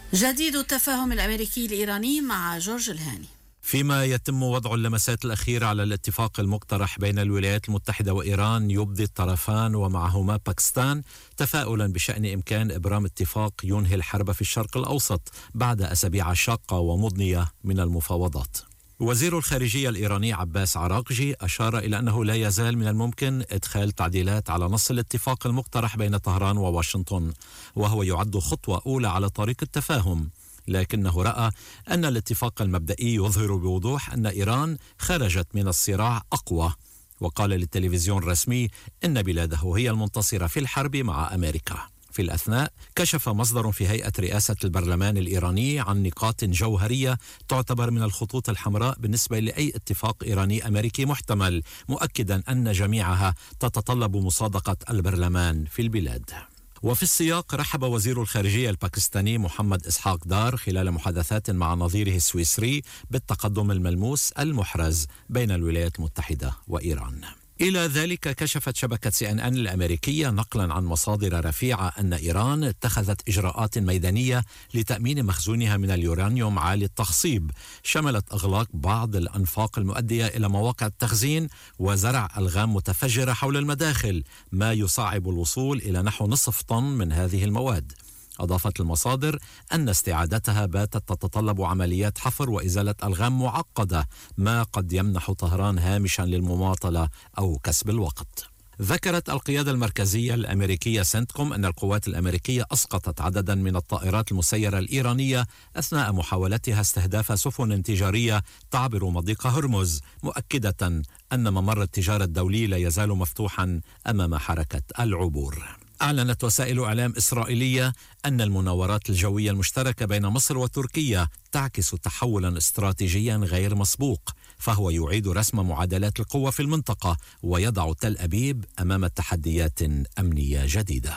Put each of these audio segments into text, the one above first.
جديد التفاهم الأمريكي الإيراني مع جورج الهاني. فيما يتم وضع اللمسات الأخيرة على الاتفاق المقترح بين الولايات المتحدة وإيران، يبدي الطرفان ومعهما باكستان تفاؤلا بشأن إمكان إبرام اتفاق ينهي الحرب في الشرق الأوسط بعد أسابيع شاقة ومضنية من المفاوضات. وزير الخارجية الإيراني عباس عراقجي أشار إلى أنه لا يزال من الممكن إدخال تعديلات على نص الاتفاق المقترح بين طهران وواشنطن، وهو يعد خطوة أولى على طريق التفاهم، لكنه رأى أن الاتفاق المبدئي يظهر بوضوح أن إيران خرجت من الصراع أقوى، وقال للتلفزيون الرسمي إن بلاده هي المنتصرة في الحرب مع أمريكا. في الأثناء كشف مصدر في هيئة رئاسة البرلمان الإيراني عن نقاط جوهرية تعتبر من الخطوط الحمراء بالنسبة لأي اتفاق إيراني أمريكي محتمل، مؤكدا أن جميعها تتطلب مصادقة البرلمان في البلاد. وفي السياق رحب وزير الخارجية الباكستاني محمد إسحاق دار خلال محادثات مع نظيره السويسري بالتقدم الملموس المحرز بين الولايات المتحدة وإيران. إلى ذلك كشفت شبكة CNN الأمريكية نقلا عن مصادر رفيعة أن إيران اتخذت إجراءات ميدانية لتأمين مخزونها من اليورانيوم عالي التخصيب، شملت إغلاق بعض الأنفاق المؤدية إلى مواقع التخزين وزرع ألغام متفجرة حول المداخل، ما يصعب الوصول إلى نحو نصف طن من هذه المواد. أضافت المصادر أن استعادتها باتت تتطلب عمليات حفر وإزالة ألغام معقدة، ما قد يمنح طهران هامشا للمماطلة أو كسب الوقت. ذكرت القيادة المركزية الأمريكية سنتكوم أن القوات الأمريكية أسقطت عددا من الطائرات المسيرة الإيرانية أثناء محاولتها استهداف سفن تجارية تعبر مضيق هرمز، مؤكدة أن ممر التجارة الدولي لا يزال مفتوحا أمام حركة العبور. أعلنت وسائل إعلام إسرائيلية أن المناورات الجوية المشتركة بين مصر وتركيا تعكس تحولا استراتيجيا غير مسبوق، فهو يعيد رسم معادلات القوة في المنطقة ويضع تل أبيب أمام تحديات أمنية جديدة.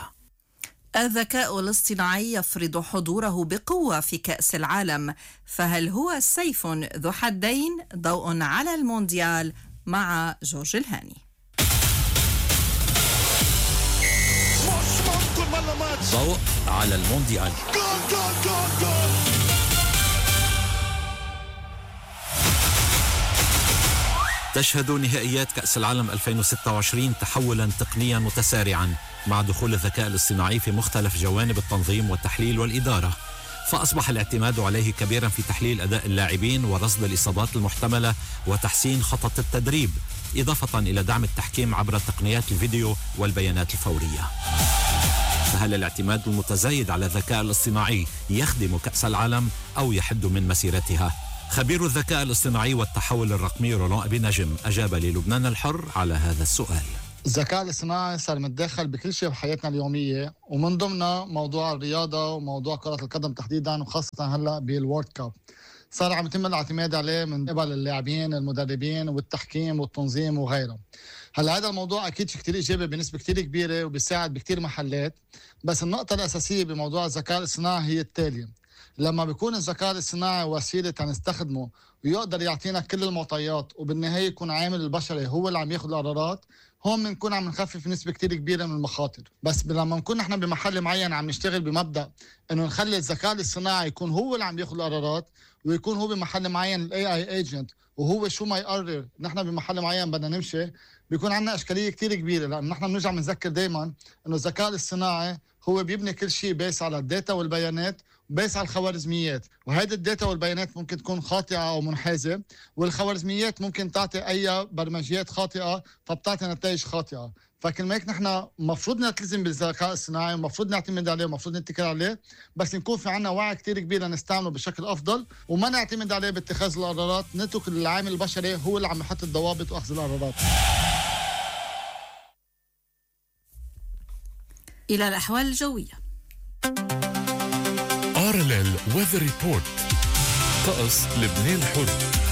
الذكاء الاصطناعي يفرض حضوره بقوة في كأس العالم، فهل هو سيف ذو حدين؟ ضوء على المونديال مع جورج الهاني. ضوء على المونديال. تشهد نهائيات كأس العالم 2026 تحولا تقنيا متسارعا مع دخول الذكاء الاصطناعي في مختلف جوانب التنظيم والتحليل والإدارة، فأصبح الاعتماد عليه كبيرا في تحليل أداء اللاعبين ورصد الإصابات المحتملة وتحسين خطط التدريب، إضافة إلى دعم التحكيم عبر تقنيات الفيديو والبيانات الفورية. فهل الاعتماد المتزايد على الذكاء الاصطناعي يخدم كأس العالم أو يحد من مسيرتها؟ خبير الذكاء الاصطناعي والتحول الرقمي رولان أبي نجم أجاب للبنان الحر على هذا السؤال. الذكاء الاصطناعي صار متدخل بكل شيء بحياتنا اليومية، ومن ضمنها موضوع الرياضة وموضوع كرة القدم تحديدا، وخاصة هلأ بالوورد كاب صار عم يتم الاعتماد عليه من قبل اللاعبين المدربين والتحكيم والتنظيم وغيره. هلا هذا الموضوع اكيد كتير ايجابي بنسبه كتير كبيره وبيساعد بكتير محلات، بس النقطه الاساسيه بموضوع الذكاء الاصطناعي هي التاليه: لما بيكون الذكاء الاصطناعي وسيله نستخدمه ويقدر يعطينا كل المعطيات وبالنهايه يكون عامل البشري هو اللي عم ياخذ القرارات، هون بنكون عم نخفف نسبه كتير كبيره من المخاطر. بس لما نكون نحن بمحل معين عم نشتغل بمبدا انه نخلي الذكاء الاصطناعي يكون هو اللي عم ياخذ القرارات، ويكون هو بمحل معين الاي اي ايجنت وهو شو ما يقرر نحن بمحل معين بدنا نمشي، بيكون عندنا اشكاليه كتير كبيره، لان نحن بنرجع بنذكر دائما انه الذكاء الاصطناعي هو بيبني كل شيء بيس على الداتا والبيانات وبيس على الخوارزميات، وهيدي الداتا والبيانات ممكن تكون خاطئه او منحازه، والخوارزميات ممكن تعطي اي برمجيات خاطئه فبتعطي نتائج خاطئه. فكل هيك نحن المفروض نلتزم بالذكاء الصناعي ومفروض نعتمد عليه ومفروض نتكل عليه، بس نكون في عنا وعي كتير كبير لنستعمله بشكل افضل وما نعتمد عليه باتخاذ القرارات، نترك العامل البشري هو اللي عم يحط الضوابط واخذ القرارات. إلى الأحوال الجوية. RLL Weather Report. طقس لبنان الحر.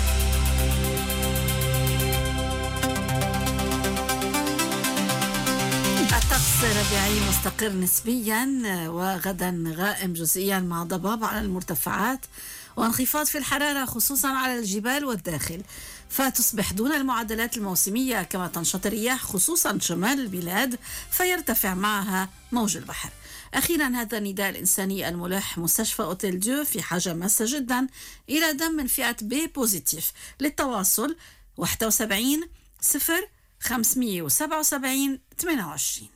الطقس ربيعي مستقر نسبيا، وغدا غائم جزئيا مع ضباب على المرتفعات وانخفاض في الحرارة خصوصا على الجبال والداخل، فتصبح دون المعدلات الموسمية، كما تنشط الرياح خصوصا شمال البلاد فيرتفع معها موج البحر. أخيرا هذا النداء الإنساني الملح: مستشفى أوتيل ديو في حاجة ماسة جدا إلى دم من فئة بي بوزيتيف. للتواصل 71 0 577 28.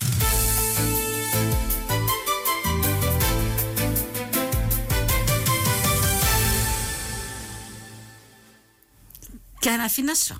كان في النشرة: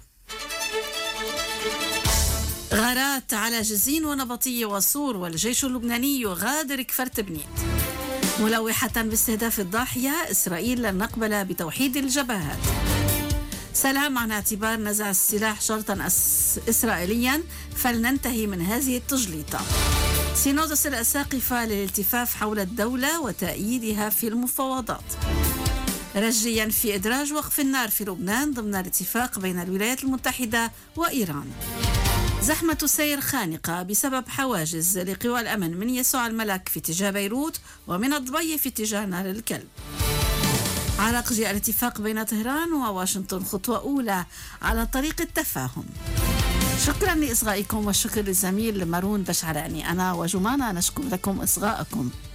غارات على جزين ونبطية وصور، والجيش اللبناني يغادر كفرت بنيت. ملوحة باستهداف الضاحية: إسرائيل لن نقبل بتوحيد الجبهات. سلام عن اعتبار نزع السلاح شرطا إسرائيليا، فلننتهي من هذه التجليطة. سينودس الأساقفة للالتفاف حول الدولة وتأييدها في المفاوضات. رجيا في إدراج وقف النار في لبنان ضمن الاتفاق بين الولايات المتحدة وإيران. زحمة سير خانقة بسبب حواجز لقوى الأمن من يسوع الملك في اتجاه بيروت ومن الضبي في اتجاه نهر الكلب. على جاء الاتفاق بين طهران وواشنطن خطوة أولى على طريق التفاهم. شكرا لإصغائكم، والشكر للزميل مارون بشعراني. أنا وجمانة نشكر لكم إصغاءكم.